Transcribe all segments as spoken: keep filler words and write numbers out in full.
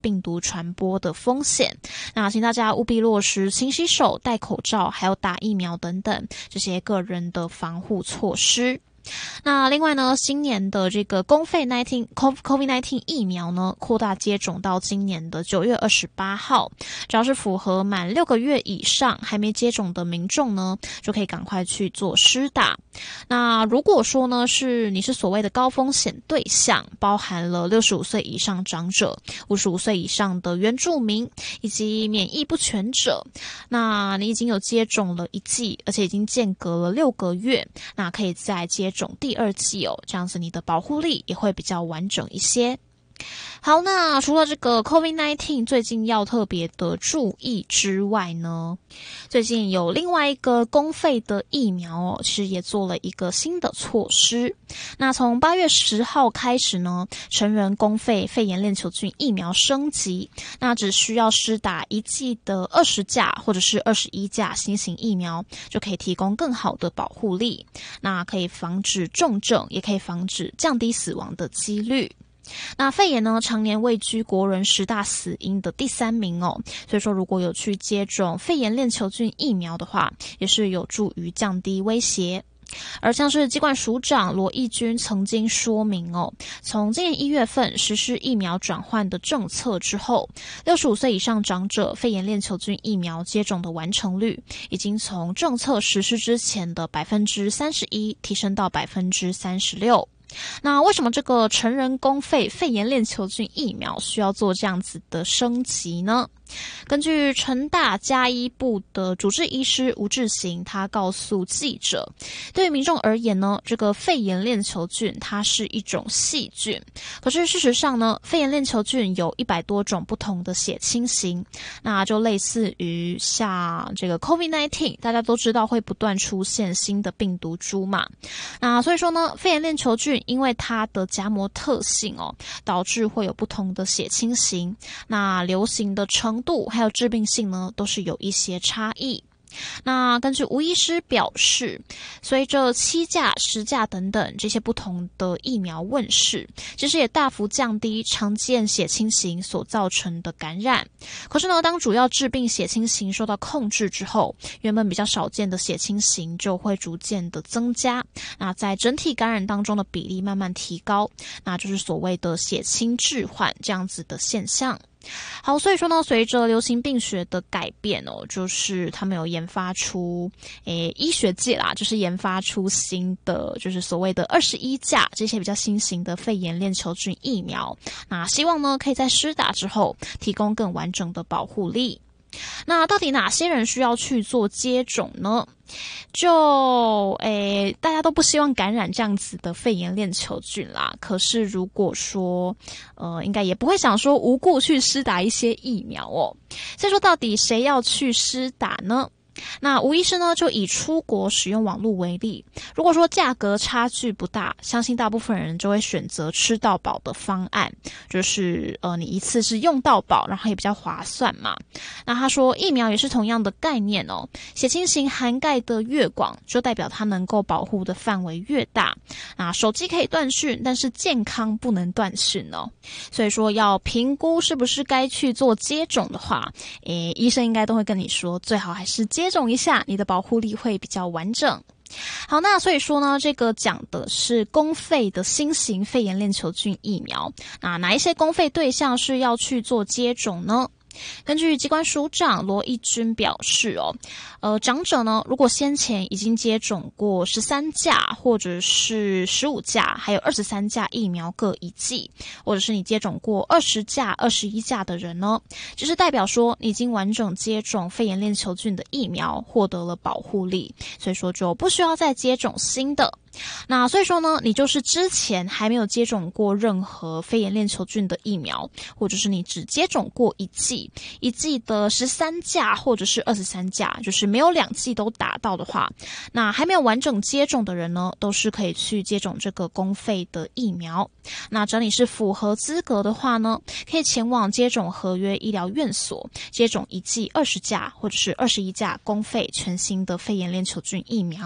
病毒传播的风险。那请大家务必落实勤洗手、戴口罩，还有打疫苗等等这些个人的防护措施。那另外呢，今年的这个公费 十九 COVID 十九 疫苗呢，扩大接种到今年的九月二十八号，只要是符合满六个月以上还没接种的民众呢，就可以赶快去做施打。那如果说呢，是你是所谓的高风险对象，包含了六十五岁以上长者、五十五岁以上的原住民以及免疫不全者，那你已经有接种了一剂，而且已经间隔了六个月，那可以再接种第二剂哦，这样子你的保护力也会比较完整一些。好，那除了这个 COVID 十九 最近要特别的注意之外呢，最近有另外一个公费的疫苗哦，其实也做了一个新的措施。那从八月十号开始呢，成人公费肺炎链球菌疫苗升级，那只需要施打一剂的二十价或者是二十一价新型疫苗，就可以提供更好的保护力，那可以防止重症，也可以防止降低死亡的几率。那肺炎呢，常年位居国人十大死因的第三名哦，所以说如果有去接种肺炎链球菌疫苗的话，也是有助于降低威胁。而像是疾管署长罗义军曾经说明哦，从今年一月份实施疫苗转换的政策之后，六十五岁以上长者肺炎链球菌疫苗接种的完成率已经从政策实施之前的百分之三十一提升到百分之三十六。那为什么这个成人公费肺炎链球菌疫苗需要做这样子的升级呢？根据成大家医部的主治医师吴志行，他告诉记者，对于民众而言呢，这个肺炎链球菌它是一种细菌，可是事实上呢，肺炎链球菌有一百多种不同的血清型，那就类似于像这个 COVID 十九， 大家都知道会不断出现新的病毒株嘛，那所以说呢，肺炎链球菌因为它的夹膜特性哦，导致会有不同的血清型，那流行的程度还有致病性呢，都是有一些差异。那根据吴医师表示，随着七价、十价等等这些不同的疫苗问世，其实也大幅降低常见血清型所造成的感染。可是呢，当主要致病血清型受到控制之后，原本比较少见的血清型就会逐渐的增加，那在整体感染当中的比例慢慢提高，那就是所谓的血清置换这样子的现象。好，所以说呢，随着流行病学的改变哦，就是他们有研发出，诶，医学界啦，就是研发出新的，就是所谓的二十一价这些比较新型的肺炎链球菌疫苗，那希望呢，可以在施打之后提供更完整的保护力。那到底哪些人需要去做接种呢？就诶，大家都不希望感染这样子的肺炎链球菌啦。可是如果说，呃，应该也不会想说无故去施打一些疫苗哦。所以说，到底谁要去施打呢？那吴医师呢，就以出国使用网络为例，如果说价格差距不大，相信大部分人就会选择吃到饱的方案，就是呃你一次是用到饱，然后也比较划算嘛。那他说疫苗也是同样的概念哦，血清型涵盖的越广，就代表它能够保护的范围越大。那手机可以断讯，但是健康不能断讯哦。所以说要评估是不是该去做接种的话，诶，医生应该都会跟你说，最好还是接种一下，你的保护力会比较完整。好，那所以说呢，这个讲的是公费的新型肺炎链球菌疫苗。那哪一些公费对象是要去做接种呢？根据疾管署长罗义军表示哦，呃，长者呢，如果先前已经接种过十三价或者是十五价，还有二十三价疫苗各一剂，或者是你接种过二十价、二十一价的人呢，就是代表说你已经完整接种肺炎链球菌的疫苗，获得了保护力，所以说就不需要再接种新的。那所以说呢，你就是之前还没有接种过任何肺炎链球菌的疫苗，或者是你只接种过一剂，一剂的十三价或者是二十三价，就是没有两剂都打到的话，那还没有完整接种的人呢，都是可以去接种这个公费的疫苗。那只要你是符合资格的话呢，可以前往接种合约医疗院所接种一剂二十价或者是二十一价公费全新的肺炎链球菌疫苗。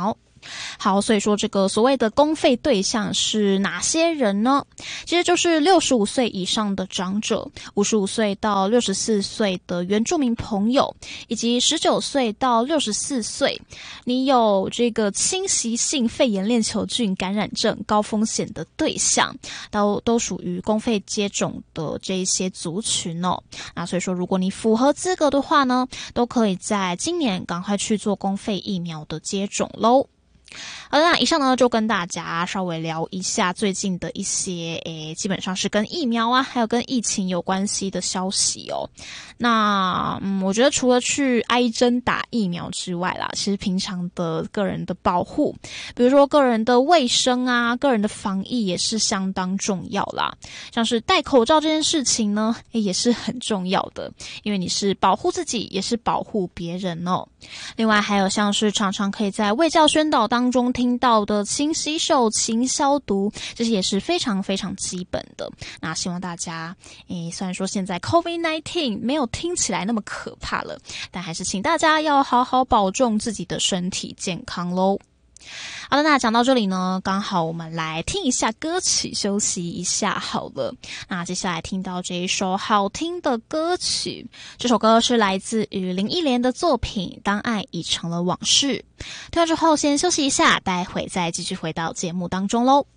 好，所以说这个所谓的公费对象是哪些人呢？其实就是六十五岁以上的长者，五十五岁到六十四岁的原住民朋友，以及十九岁到六十四岁，你有这个侵袭性肺炎链球菌感染症高风险的对象，都都属于公费接种的这一些族群哦。那所以说，如果你符合资格的话呢，都可以在今年赶快去做公费疫苗的接种咯。好的，那以上呢就跟大家稍微聊一下最近的一些诶，基本上是跟疫苗啊，还有跟疫情有关系的消息哦。那嗯，我觉得除了去挨针打疫苗之外啦，其实平常的个人的保护，比如说个人的卫生啊，个人的防疫也是相当重要啦。像是戴口罩这件事情呢，也是很重要的，因为你是保护自己，也是保护别人哦。另外还有像是常常可以在卫教宣导当中听到的勤洗手、勤消毒，这些也是非常非常基本的。那希望大家，诶，虽然说现在 COVID 十九 没有听起来那么可怕了，但还是请大家要好好保重自己的身体健康咯。好的，那讲到这里呢，刚好我们来听一下歌曲，休息一下好了。那接下来听到这一首好听的歌曲，这首歌是来自于林忆莲的作品《当爱已成了往事》。听完之后先休息一下，待会再继续回到节目当中咯。